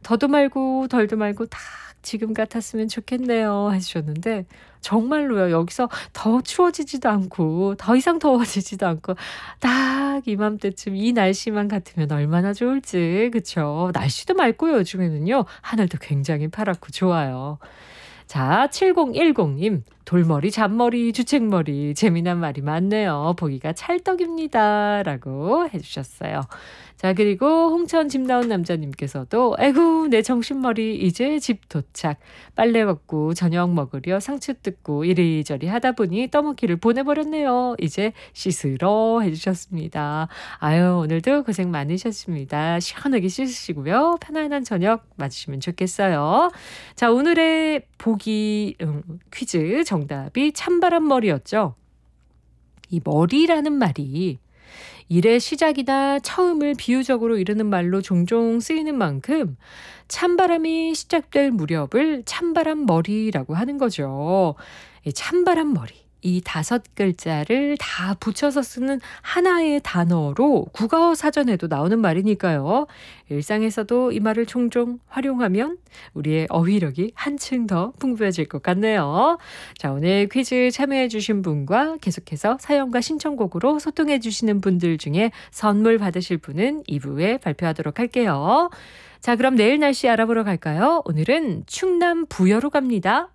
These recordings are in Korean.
더도 말고 덜도 말고 딱 지금 같았으면 좋겠네요 해주셨는데 정말로요. 여기서 더 추워지지도 않고 더 이상 더워지지도 않고 딱 이맘때쯤 이 날씨만 같으면 얼마나 좋을지. 그쵸? 날씨도 맑고요. 요즘에는요. 하늘도 굉장히 파랗고 좋아요. 자, 7010님. 돌머리, 잔머리, 주책머리. 재미난 말이 많네요. 보기가 찰떡입니다. 라고 해주셨어요. 자, 그리고 홍천 집 나온 남자님께서도 아이고 내 정신머리 이제 집 도착. 빨래 벗고 저녁 먹으려 상추 뜯고 이리저리 하다 보니 떠먹기를 보내버렸네요. 이제 씻으러 해주셨습니다. 아유 오늘도 고생 많으셨습니다. 시원하게 씻으시고요. 편안한 저녁 맞으시면 좋겠어요. 자, 오늘의 보기 퀴즈 정답이 찬바람머리였죠. 이 머리라는 말이 일의 시작이나 처음을 비유적으로 이르는 말로 종종 쓰이는 만큼 찬바람이 시작될 무렵을 찬바람머리라고 하는 거죠. 이 찬바람머리. 이 5글자를 다 붙여서 쓰는 하나의 단어로 국어 사전에도 나오는 말이니까요. 일상에서도 이 말을 종종 활용하면 우리의 어휘력이 한층 더 풍부해질 것 같네요. 자, 오늘 퀴즈 참여해 주신 분과 계속해서 사연과 신청곡으로 소통해 주시는 분들 중에 선물 받으실 분은 2부에 발표하도록 할게요. 자, 그럼 내일 날씨 알아보러 갈까요? 오늘은 충남 부여로 갑니다.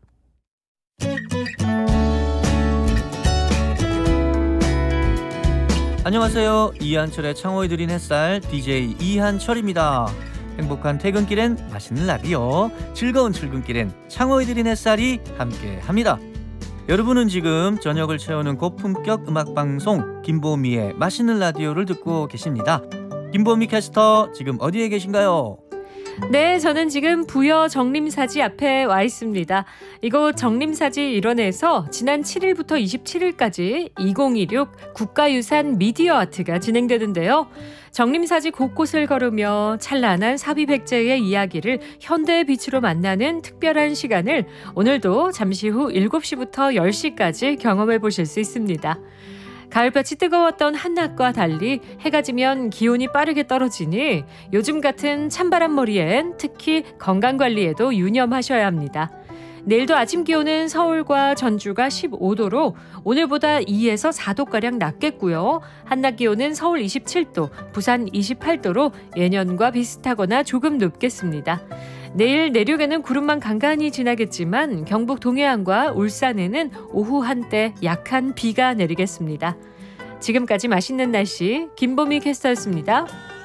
안녕하세요. 이한철의 창호에 드린 햇살 DJ 이한철입니다. 행복한 퇴근길엔 맛있는 라디오, 즐거운 출근길엔 창호에 드린 햇살이 함께합니다. 여러분은 지금 저녁을 채우는 고품격 음악방송 김보미의 맛있는 라디오를 듣고 계십니다. 김보미 캐스터 지금 어디에 계신가요? 네, 저는 지금 부여 정림사지 앞에 와 있습니다. 이곳 정림사지 일원에서 지난 7일부터 27일까지 2026 국가유산 미디어 아트가 진행되는데요. 정림사지 곳곳을 걸으며 찬란한 사비백제의 이야기를 현대의 빛으로 만나는 특별한 시간을 오늘도 잠시 후 7시부터 10시까지 경험해 보실 수 있습니다. 가을볕이 뜨거웠던 한낮과 달리 해가 지면 기온이 빠르게 떨어지니 요즘 같은 찬바람머리엔 특히 건강관리에도 유념하셔야 합니다. 내일도 아침 기온은 서울과 전주가 15도로 오늘보다 2에서 4도가량 낮겠고요. 한낮 기온은 서울 27도, 부산 28도로 예년과 비슷하거나 조금 높겠습니다. 내일 내륙에는 구름만 간간히 지나겠지만 경북 동해안과 울산에는 오후 한때 약한 비가 내리겠습니다. 지금까지 맛있는 날씨 김보미 캐스터였습니다.